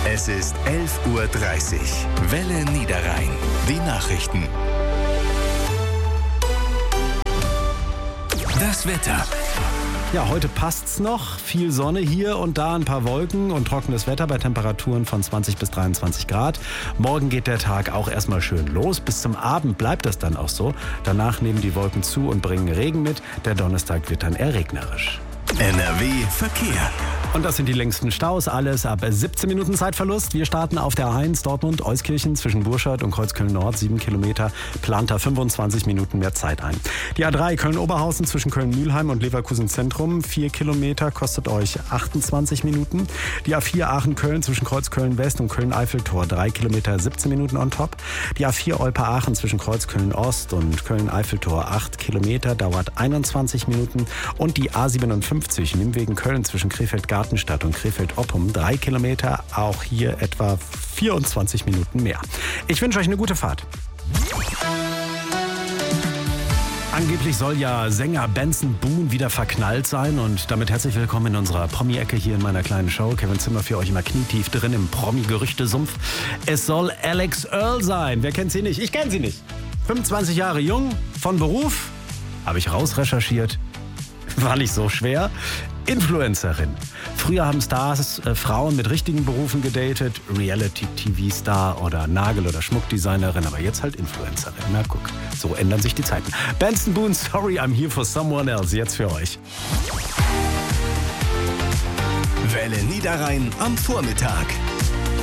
Es ist 11:30 Uhr. Welle Niederrhein. Die Nachrichten. Das Wetter. Ja, heute passt's noch. Viel Sonne hier und da, ein paar Wolken und trockenes Wetter bei Temperaturen von 20 bis 23 Grad. Morgen geht der Tag auch erstmal schön los. Bis zum Abend bleibt das dann auch so. Danach nehmen die Wolken zu und bringen Regen mit. Der Donnerstag wird dann eher regnerisch. NRW Verkehr. Und das sind die längsten Staus, alles ab 17 Minuten Zeitverlust. Wir starten auf der A1 Dortmund-Euskirchen zwischen Burscheid und Kreuzköln-Nord, 7 Kilometer, plant da 25 Minuten mehr Zeit ein. Die A3 Köln-Oberhausen zwischen Köln-Mühlheim und Leverkusen-Zentrum, 4 Kilometer, kostet euch 28 Minuten. Die A4 Aachen-Köln zwischen Kreuzköln-West und Köln-Eiffeltor, 3 Kilometer, 17 Minuten on top. Die A4 Olpe-Aachen zwischen Kreuzköln-Ost und Köln-Eiffeltor, 8 Kilometer, dauert 21 Minuten. Und die A57 Nimwegen Köln zwischen Krefeld-Gartenstadt und Krefeld-Oppum, 3 Kilometer, auch hier etwa 24 Minuten mehr. Ich wünsche euch eine gute Fahrt. Angeblich soll ja Sänger Benson Boone wieder verknallt sein und damit herzlich willkommen in unserer Promi-Ecke hier in meiner kleinen Show. Kevin Zimmer für euch immer knietief drin im Promi-Gerüchte-Sumpf. Es soll Alex Earl sein. Wer kennt sie nicht? Ich kenne sie nicht. 25 Jahre jung, von Beruf, habe ich rausrecherchiert. War nicht so schwer. Influencerin. Früher haben Stars Frauen mit richtigen Berufen gedatet, Reality-TV-Star oder Nagel- oder Schmuckdesignerin, aber jetzt halt Influencerin. Na guck, so ändern sich die Zeiten. Benson Boone, Sorry, I'm here for someone else. Jetzt für euch. Welle Niederrhein am Vormittag.